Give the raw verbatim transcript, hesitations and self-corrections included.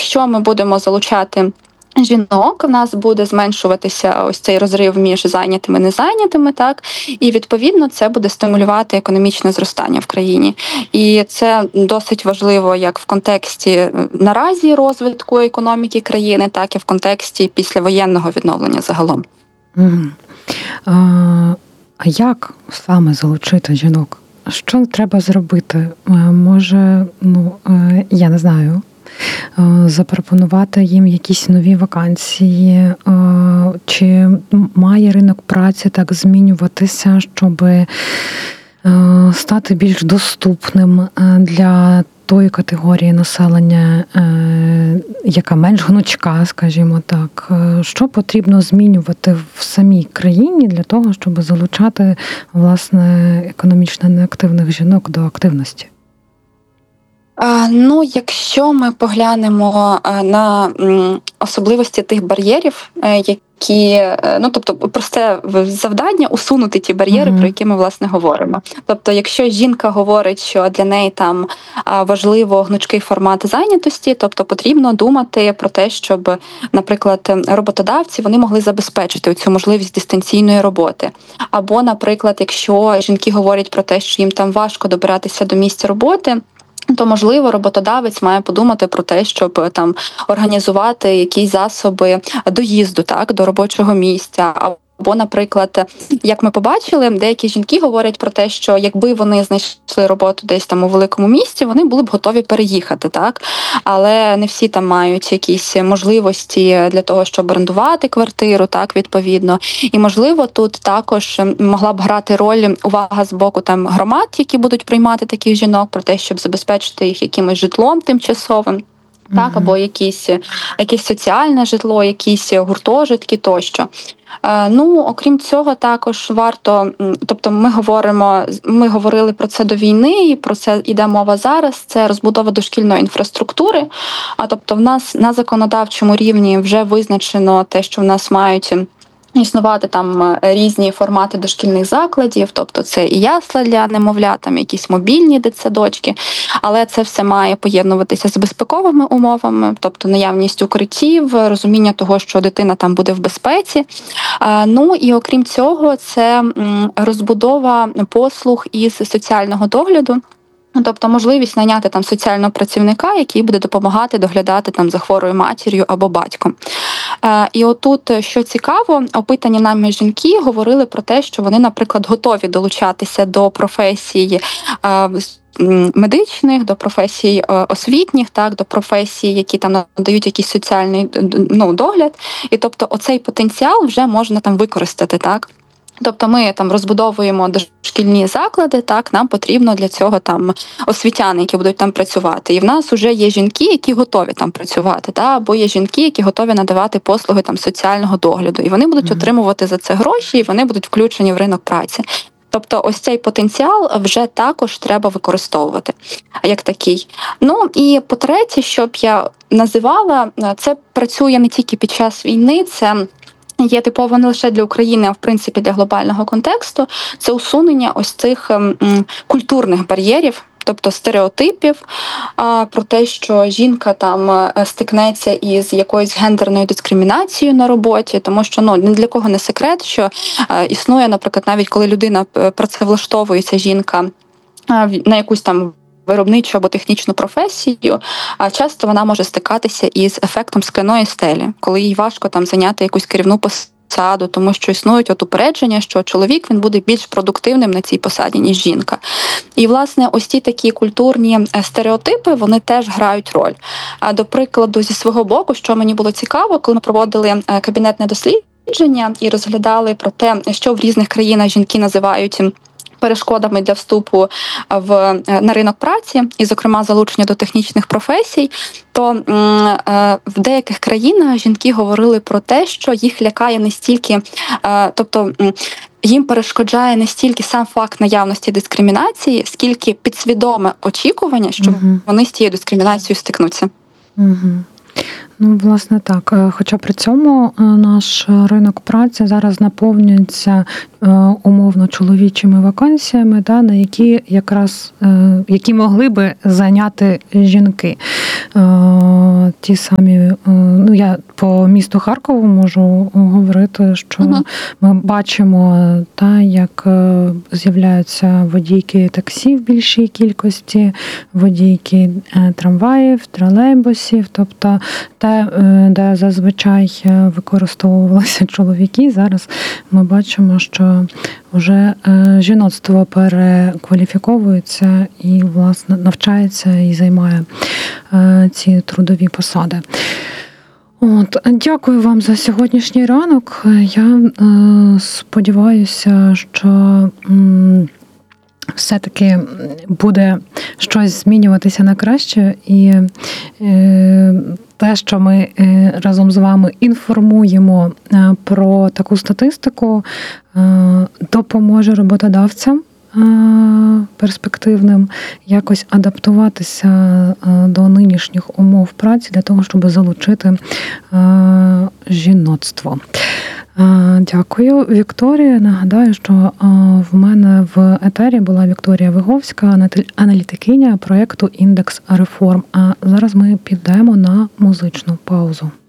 якщо ми будемо залучати жінок, в нас буде зменшуватися ось цей розрив між зайнятими і незайнятими, так, і відповідно це буде стимулювати економічне зростання в країні. І це досить важливо як в контексті наразі розвитку економіки країни, так і в контексті післявоєнного відновлення загалом. Угу. А, а як саме залучити жінок? Що треба зробити? Може, ну, я не знаю, запропонувати їм якісь нові вакансії, чи має ринок праці так змінюватися, щоб стати більш доступним для тої категорії населення, яка менш гнучка, скажімо так. Що потрібно змінювати в самій країні для того, щоб залучати, власне, економічно неактивних жінок до активності? Ну, якщо ми поглянемо на особливості тих бар'єрів, які, ну, тобто, просте завдання усунути ті бар'єри, mm-hmm. про які ми, власне, говоримо. Тобто, якщо жінка говорить, що для неї там важливо гнучкий формат зайнятості, тобто потрібно думати про те, щоб, наприклад, роботодавці, вони могли забезпечити цю можливість дистанційної роботи. Або, наприклад, якщо жінки говорять про те, що їм там важко добиратися до місця роботи, то, можливо, роботодавець має подумати про те, щоб там організувати якісь засоби доїзду, так, до робочого місця. Або, наприклад, як ми побачили, деякі жінки говорять про те, що якби вони знайшли роботу десь там у великому місті, вони були б готові переїхати, так? Але не всі там мають якісь можливості для того, щоб орендувати квартиру, так, відповідно. І, можливо, тут також могла б грати роль увага з боку там громад, які будуть приймати таких жінок, про те, щоб забезпечити їх якимось житлом тимчасовим. Так, або якісь, якесь соціальне житло, якісь гуртожитки тощо. Ну, окрім цього, також варто, тобто ми говоримо, ми говорили про це до війни, і про це йде мова зараз, це розбудова дошкільної інфраструктури. А тобто в нас на законодавчому рівні вже визначено те, що в нас мають існувати там різні формати дошкільних закладів, тобто це і ясла для немовлят, там якісь мобільні дитсадочки, але це все має поєднуватися з безпековими умовами, тобто наявність укриттів, розуміння того, що дитина там буде в безпеці. Ну і окрім цього, це розбудова послуг із соціального догляду. Тобто можливість найняти там соціального працівника, який буде допомагати доглядати там за хворою матір'ю або батьком. Е, і отут, що цікаво, опитані нами жінки говорили про те, що вони, наприклад, готові долучатися до професій е, медичних, до професій освітніх, так, до професій, які там надають якийсь соціальний, ну, догляд. І тобто оцей потенціал вже можна там використати, так. Тобто ми там розбудовуємо дошкільні заклади, так, нам потрібно для цього там освітяни, які будуть там працювати. І в нас вже є жінки, які готові там працювати, так, або є жінки, які готові надавати послуги там соціального догляду. І вони будуть mm-hmm. отримувати за це гроші, і вони будуть включені в ринок праці. Тобто ось цей потенціал вже також треба використовувати як такий. Ну і по-третє, що б я називала, це працює не тільки під час війни, це є типово не лише для України, а в принципі для глобального контексту, це усунення ось цих м, культурних бар'єрів, тобто стереотипів а, про те, що жінка там стикнеться із якоюсь гендерною дискримінацією на роботі, тому що ну ні для кого не секрет, що а, існує, наприклад, навіть коли людина працевлаштовується, жінка а, на якусь там виробничу або технічну професію, а часто вона може стикатися із ефектом скляної стелі, коли їй важко там зайняти якусь керівну посаду, тому що існують от упередження, що чоловік він буде більш продуктивним на цій посаді, ніж жінка. І, власне, ось ті такі культурні стереотипи, вони теж грають роль. А до прикладу, зі свого боку, що мені було цікаво, коли ми проводили кабінетне дослідження і розглядали про те, що в різних країнах жінки називають перешкодами для вступу в, на ринок праці, і, зокрема, залучення до технічних професій, то м, е, в деяких країнах жінки говорили про те, що їх лякає не стільки, е, тобто м, їм перешкоджає не стільки сам факт наявності дискримінації, скільки підсвідоме очікування, що угу. вони з тією дискримінацією стикнуться. Угу. Ну, власне, так. Хоча при цьому наш ринок праці зараз наповнюється умовно чоловічими вакансіями, да, на які якраз які могли би зайняти жінки. ті самі, ну я по місту Харкову можу говорити, що uh-huh. ми бачимо, та, як з'являються водійки таксі в більшій кількості, водійки трамваїв, тролейбусів, тобто те, де зазвичай використовувалися чоловіки, зараз ми бачимо, що вже жіноцтво перекваліфіковується і, власне, навчається і займає ці трудові посади. От, дякую вам за сьогоднішній ранок. Я е, сподіваюся, що м, все-таки буде щось змінюватися на краще, і е, те, що ми е, разом з вами інформуємо е, про таку статистику, е, допоможе роботодавцям перспективним якось адаптуватися до нинішніх умов праці для того, щоб залучити жіноцтво. Дякую, Вікторія. Нагадаю, що в мене в етері була Вікторія Виговська, аналітикиня проєкту «Індекс реформ». А зараз ми підемо на музичну паузу.